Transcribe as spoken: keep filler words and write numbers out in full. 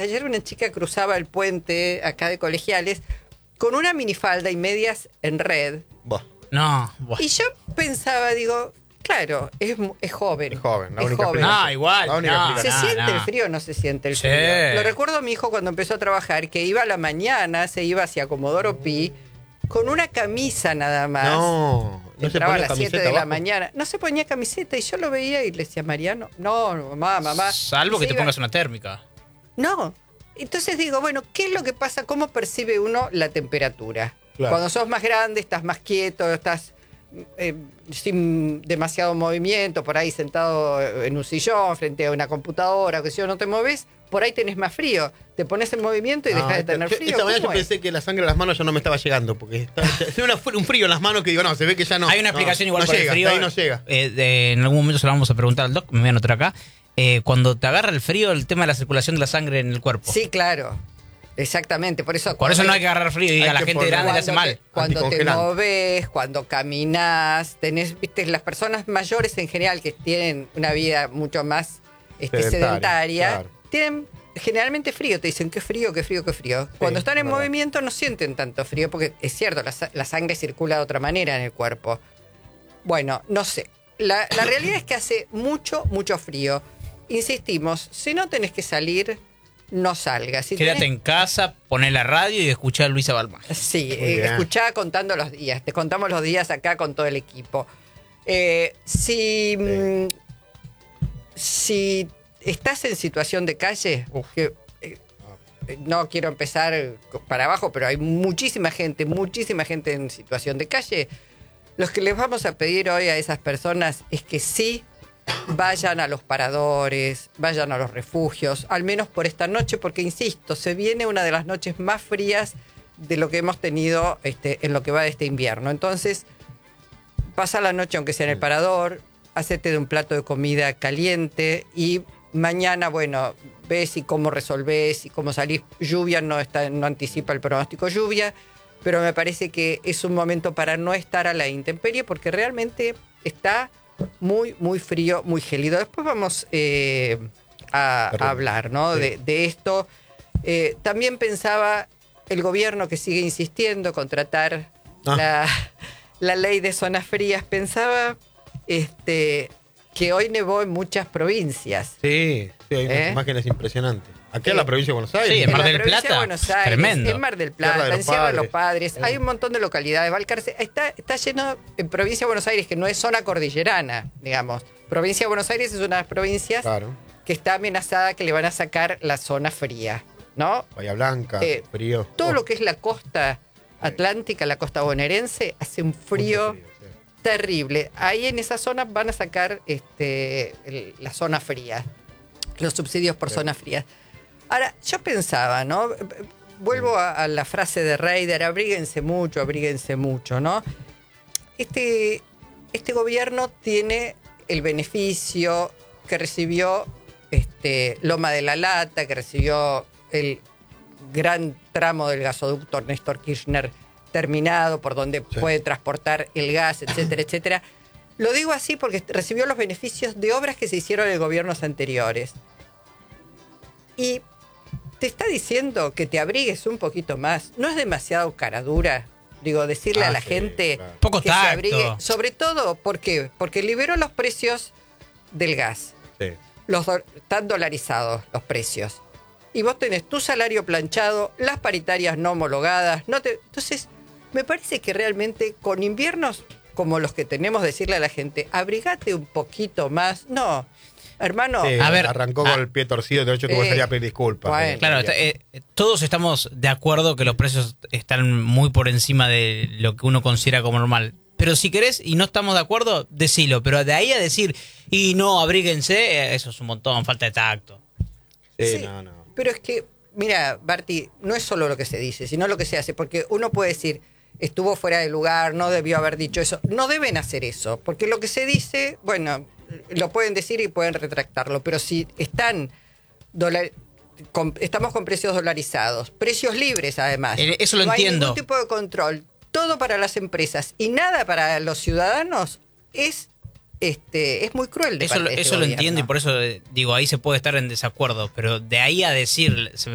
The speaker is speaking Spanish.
ayer una chica cruzaba el puente acá de Colegiales con una minifalda y medias en red. Buah. No, buah. Y yo pensaba, digo, claro, es, es joven. Es joven, la es única joven. explicación. No, igual. La única no, ¿Se explicación. no, siente no. el frío o no se siente el Sí. frío? Lo recuerdo a mi hijo cuando empezó a trabajar, que iba a la mañana, se iba hacia Comodoro Pi, con una camisa nada más. No, no se Entraba a ponía las siete camiseta de la abajo. mañana. No se ponía camiseta y yo lo veía y le decía, Mariano, no, mamá, mamá. Salvo Y que se te iba- pongas una térmica. No. Entonces digo, bueno, ¿qué es lo que pasa? ¿Cómo percibe uno la temperatura? Claro. Cuando sos más grande, estás más quieto, estás eh, sin demasiado movimiento, por ahí sentado en un sillón, frente a una computadora, que si yo no te mueves, por ahí tenés más frío. Te pones en movimiento y No, dejas de esta- tener yo- frío. Esta mañana yo ¿Cómo es? pensé que la sangre de las manos ya no me estaba llegando, porque estaba- tenía una- un frío en las manos que digo, no, se ve que ya no. Hay una no, explicación igual no para llega, el frío. hasta ahí no llega. Eh, de- en algún momento se lo vamos a preguntar al doc, me voy a anotar acá. Eh, cuando te agarra el frío, el tema de la circulación de la sangre en el cuerpo. Sí, claro. Exactamente. Por eso, Por eso no hay que agarrar frío y Hay a la que gente poner- grande le hace Cuando mal. te- Cuando te Anticongelante. moves, cuando caminás, tenés, viste, las personas mayores en general que tienen una vida mucho más este, Sedentaria, sedentaria, claro. tienen generalmente frío. Te dicen, qué frío, qué frío, qué frío. Cuando están en verdad. movimiento no sienten tanto frío, porque es cierto, la, sa- la sangre circula de otra manera en el cuerpo. Bueno, no sé. La, la realidad es que hace mucho, mucho frío. Insistimos, si no tenés que salir, no salgas. Si Quédate tenés- en casa, poné la radio y escuchá a Luisa Balmán. Sí, Muy eh, bien. escuchá contando los días. Te contamos los días acá con todo el equipo. Eh, si, mm, si estás en situación de calle, Uf. que, eh, eh, no quiero empezar para abajo, pero hay muchísima gente, muchísima gente en situación de calle. Los que les vamos a pedir hoy a esas personas es que sí vayan a los paradores, vayan a los refugios, al menos por esta noche, porque insisto, se viene una de las noches más frías de lo que hemos tenido este, en lo que va de este invierno. Entonces, pasa la noche aunque sea en el parador, hacete de un plato de comida caliente y mañana, bueno, ves y cómo resolvés y cómo salís. Lluvia no, está, no anticipa el pronóstico lluvia, pero me parece que es un momento para no estar a la intemperie porque realmente está muy, muy frío, muy gélido. Después vamos eh, a, a hablar, ¿no? Sí. de, de esto. Eh, también pensaba el gobierno que sigue insistiendo con tratar Ah. la, la ley de zonas frías. Pensaba este, que hoy nevó en muchas provincias. Sí, sí, hay unas ¿Eh? imágenes impresionantes. Aquí Eh, en la provincia de Buenos Aires. Sí, en Mar la del provincia Plata, de Buenos Aires, tremendo. en Mar del Tierra Plata, de los en Sierra de los Padres. Padres, hay un montón de localidades. Balcarce está, está lleno en provincia de Buenos Aires, que no es zona cordillerana, digamos. Provincia de Buenos Aires es una de las provincias Claro. que está amenazada que le van a sacar la zona fría, ¿no? Bahía Blanca, Eh, frío. Todo Oh, lo que es la costa atlántica, la costa bonaerense, hace un frío mucho frío, sí. terrible. Ahí en esa zona van a sacar este, el- la zona fría, los subsidios por zona fría. Ahora, yo pensaba, ¿no? Vuelvo a, a la frase de Reider, abríguense mucho, abríguense mucho, ¿no? Este, este gobierno tiene el beneficio que recibió este, Loma de la Lata, que recibió el gran tramo del gasoducto Néstor Kirchner terminado, por donde Sí. puede transportar el gas, etcétera, etcétera. Lo digo así porque recibió los beneficios de obras que se hicieron en gobiernos anteriores. Y te está diciendo que te abrigues un poquito más. ¿No es demasiado cara dura? Digo, decirle Ah, a la sí, gente claro. Poco que se tacto. abrigue. Sobre todo, ¿por qué? Porque liberó los precios del gas. Sí. Los do- están dolarizados los precios. Y vos tenés tu salario planchado, las paritarias no homologadas. No te... Entonces, me parece que realmente con inviernos como los que tenemos, decirle a la gente, abrigate un poquito más. No, hermano. Sí, A ver, arrancó ah, con el pie torcido, de hecho tuvo que eh, salir a pedir disculpas. bueno. Eh, Claro, está- eh, todos estamos de acuerdo que los precios están muy por encima de lo que uno considera como normal. Pero si querés y no estamos de acuerdo, decilo. Pero de ahí a decir, y no, abríguense, eh, eso es un montón, falta de tacto. sí, Sí, no, no. Pero es que, mira, Barty, no es solo lo que se dice, sino lo que se hace. Porque uno puede decir, estuvo fuera de lugar, no debió haber dicho eso. No deben hacer eso, porque lo que se dice, bueno, lo pueden decir y pueden retractarlo. Pero si están dolar- con- estamos con precios dolarizados, precios libres además. Eh, eso lo no entiendo. hay ningún tipo de control. Todo para las empresas y nada para los ciudadanos es este es muy cruel de Eso, parte lo- de este eso lo gobierno. entiendo y por eso eh, digo, ahí se puede estar en desacuerdo. Pero de ahí a decir, se